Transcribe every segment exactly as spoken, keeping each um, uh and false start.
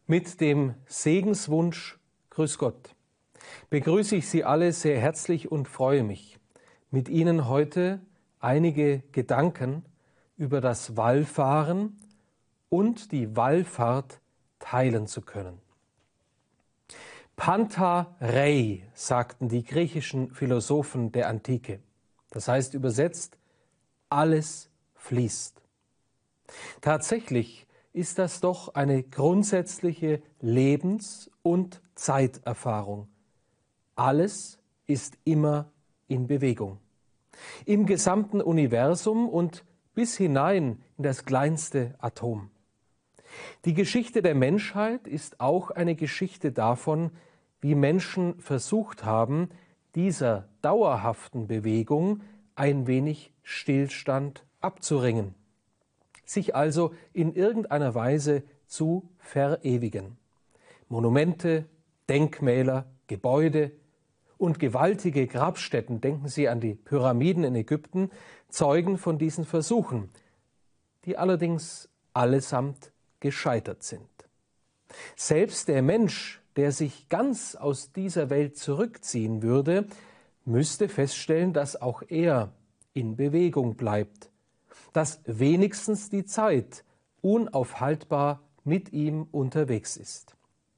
Mit dem Segenswunsch Grüß Gott begrüße ich Sie alle sehr herzlich und freue mich, mit Ihnen heute einige Gedanken über das Wallfahren und die Wallfahrt teilen zu können. Panta rei, sagten die griechischen Philosophen der Antike. Das heißt übersetzt, alles fließt. Tatsächlich ist das doch eine grundsätzliche Lebens- und Zeiterfahrung. Alles ist immer in Bewegung. Im gesamten Universum und bis hinein in das kleinste Atom. Die Geschichte der Menschheit ist auch eine Geschichte davon, wie Menschen versucht haben, dieser dauerhaften Bewegung ein wenig Stillstand abzuringen, sich also in irgendeiner Weise zu verewigen. Monumente, Denkmäler, Gebäude und gewaltige Grabstätten, denken Sie an die Pyramiden in Ägypten, zeugen von diesen Versuchen, die allerdings allesamt gescheitert sind. Selbst der Mensch, der sich ganz aus dieser Welt zurückziehen würde, müsste feststellen, dass auch er in Bewegung bleibt, dass wenigstens die Zeit unaufhaltbar mit ihm unterwegs ist.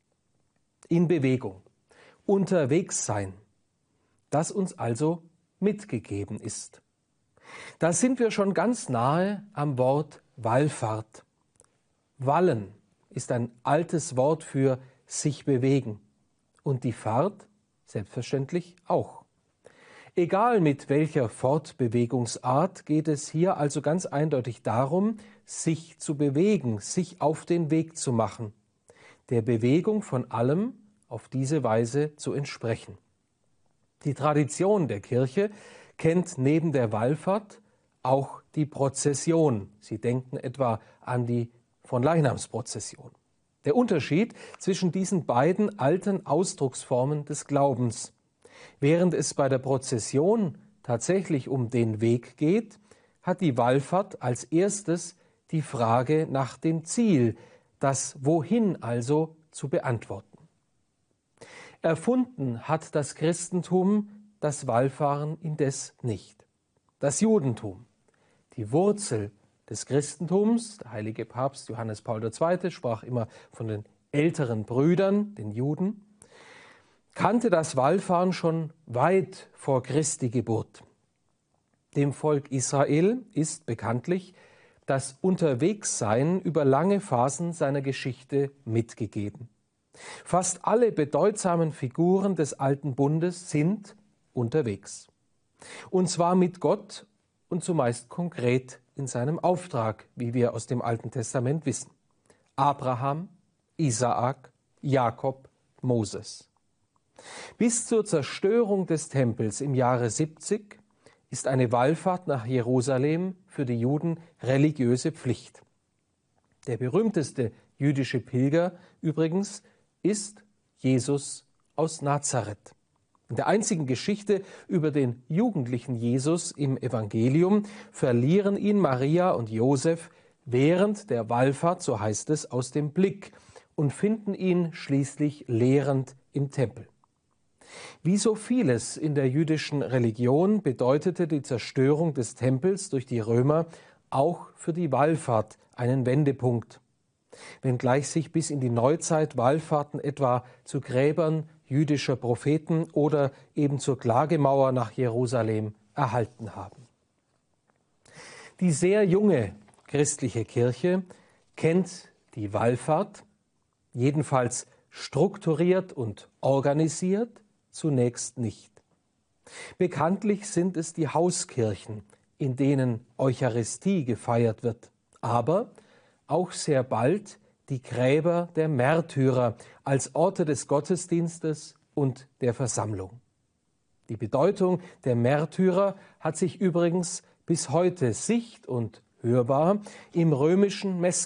In Bewegung, unterwegs sein, das uns also mitgegeben ist. Da sind wir schon ganz nahe am Wort Wallfahrt. Wallen ist ein altes Wort für sich bewegen und die Fahrt selbstverständlich auch. Egal mit welcher Fortbewegungsart geht es hier also ganz eindeutig darum, sich zu bewegen, sich auf den Weg zu machen, der Bewegung von allem auf diese Weise zu entsprechen. Die Tradition der Kirche kennt neben der Wallfahrt auch die Prozession. Sie denken etwa an die Fronleichnamsprozession. Der Unterschied zwischen diesen beiden alten Ausdrucksformen des Glaubens: Während es bei der Prozession tatsächlich um den Weg geht, hat die Wallfahrt als erstes die Frage nach dem Ziel, das Wohin also, zu beantworten. Erfunden hat das Christentum das Wallfahren indes nicht. Das Judentum, die Wurzel des Christentums, der heilige Papst Johannes Paul der Zweite sprach immer von den älteren Brüdern, den Juden, kannte das Wallfahren schon weit vor Christi Geburt. Dem Volk Israel ist bekanntlich das Unterwegssein über lange Phasen seiner Geschichte mitgegeben. Fast alle bedeutsamen Figuren des Alten Bundes sind unterwegs. Und zwar mit Gott und zumeist konkret in seinem Auftrag, wie wir aus dem Alten Testament wissen. Abraham, Isaak, Jakob, Moses. Bis zur Zerstörung des Tempels im Jahre siebzig ist eine Wallfahrt nach Jerusalem für die Juden religiöse Pflicht. Der berühmteste jüdische Pilger übrigens ist Jesus aus Nazareth. In der einzigen Geschichte über den jugendlichen Jesus im Evangelium verlieren ihn Maria und Josef während der Wallfahrt, so heißt es, aus dem Blick und finden ihn schließlich lehrend im Tempel. Wie so vieles in der jüdischen Religion bedeutete die Zerstörung des Tempels durch die Römer auch für die Wallfahrt einen Wendepunkt. Wenngleich sich bis in die Neuzeit Wallfahrten etwa zu Gräbern jüdischer Propheten oder eben zur Klagemauer nach Jerusalem erhalten haben. Die sehr junge christliche Kirche kennt die Wallfahrt, jedenfalls strukturiert und organisiert, zunächst nicht. Bekanntlich sind es die Hauskirchen, in denen Eucharistie gefeiert wird, aber auch sehr bald die Gräber der Märtyrer als Orte des Gottesdienstes und der Versammlung. Die Bedeutung der Märtyrer hat sich übrigens bis heute sicht- und hörbar im römischen